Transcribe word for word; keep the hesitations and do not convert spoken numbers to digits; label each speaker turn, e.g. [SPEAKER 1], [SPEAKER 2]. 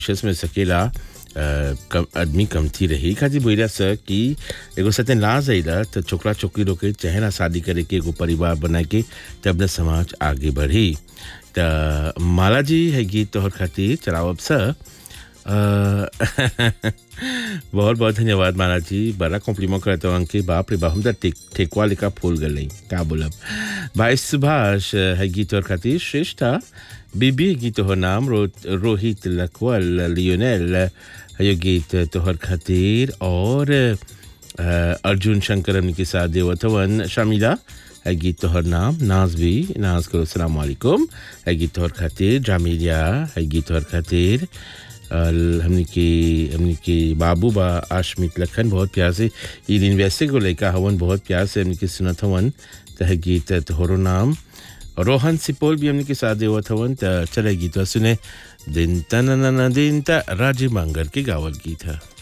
[SPEAKER 1] शस में सकेला अ, कम आदमी कमती रही खाती बोला स कि एगो सत्यन लाज आइला तो छोकरा छोकरी लोग के चहेला शादी करे के एगो परिवार बना के तब न समाज आगे बढ़ी त माला जी है गीत तोहर खातिर चलावब स बहुत बहुत धन्यवाद माला जी बड़ा कॉम्प्लीमेंट करते हो अंके बाप रे बाप हम तो टेक ठेकवा लेका फूल गई क्या बोलब भाई सुभाष है गीत और खातिर श्रेष्ठा बीबी गीत हो नाम रो, रोहित लखवल लियोनेल है गीत तोहर खातिर और अर्जुन शंकर के साथ देवथवन शर्मिला है गीत तोहर नाम नाज भी नाज करो अस्सलाम वालेकुम है गीत तोहर खातिर जामिलिया है गीत तोहर खातिर हमने के हमने के बाबू बा आशमित लखन बहुत प्यार से ये दिन वैसे को लेकर हवन बहुत प्यार से हमने के सुनत हवन तह गीत तोहरो नाम रोहन सिपोल भी हमने के साथ देवत हवन त चले गीत सुने दिन तन दिन त राजे मांगर के गावल गीत है।